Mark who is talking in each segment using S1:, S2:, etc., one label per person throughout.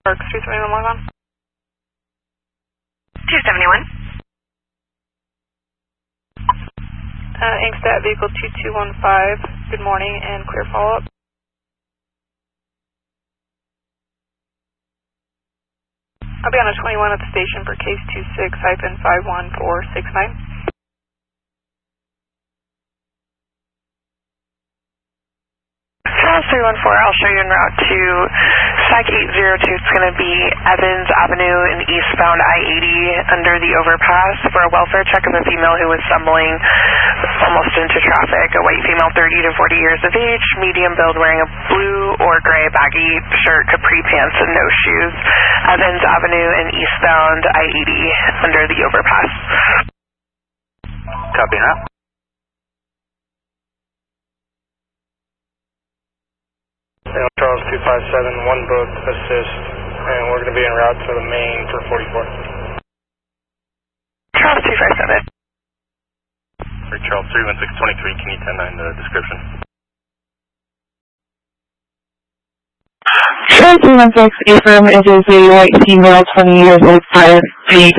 S1: Park 371 log on.
S2: 271.
S1: Inkstadt vehicle 2215, good morning and clear follow-up. I'll be on a 21 at the station for case 26-51469.
S2: Charles 314, I'll show you en route to SAC 802. It's going to be Evans Avenue in eastbound I-80 under the overpass for a welfare check of a female who was stumbling almost into traffic. A white female, 30 to 40 years of age, medium build, wearing a blue or gray baggy shirt, capri pants, and no shoes. Evans Avenue in eastbound I-80 under the overpass.
S3: Copy that. Charles 257, one book assist, and we're going to be en route to the main for 44.
S2: Charles 257.
S3: For Charles 31623, can you 10-9 the description?
S4: Charles 316, affirm it is a white female, 20 years old, 5 feet,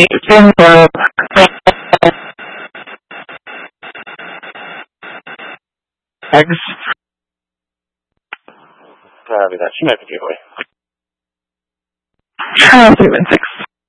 S4: eggs.
S3: Copy that. She might be giveaway.
S4: Charles 316.